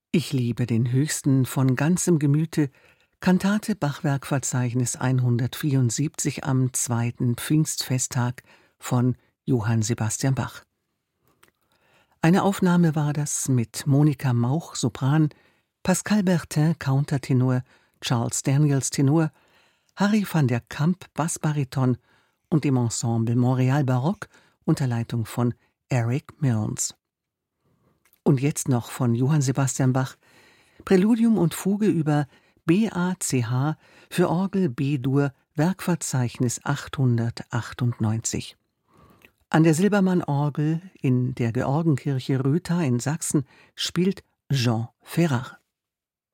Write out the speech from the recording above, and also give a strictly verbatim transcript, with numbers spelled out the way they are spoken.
Ich liebe den Höchsten von ganzem Gemüte, Kantate Bachwerkverzeichnis hundertvierundsiebzig am zweiten Pfingstfesttag von Johann Sebastian Bach. Eine Aufnahme war das mit Monika Mauch, Sopran, Pascal Bertin, Countertenor, Charles Daniels, Tenor, Harry van der Kamp, Bassbariton und dem Ensemble Montreal Baroque unter Leitung von Eric Milnes. Und jetzt noch von Johann Sebastian Bach Präludium und Fuge über B A C H für Orgel B-Dur, Werkverzeichnis achthundertachtundneunzig. An der Silbermann-Orgel in der Georgenkirche Rötha in Sachsen spielt Jean Ferrach.